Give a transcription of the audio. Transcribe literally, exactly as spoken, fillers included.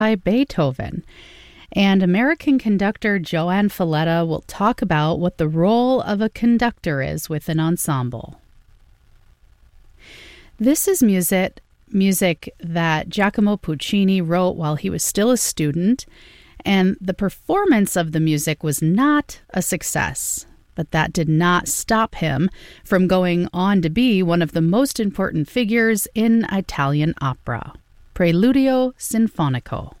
by Beethoven. And American conductor Joanne Falletta will talk about what the role of a conductor is with an ensemble. This is music, music that Giacomo Puccini wrote while he was still a student, and the performance of the music was not a success. But that did not stop him from going on to be one of the most important figures in Italian opera. Preludio Sinfonico.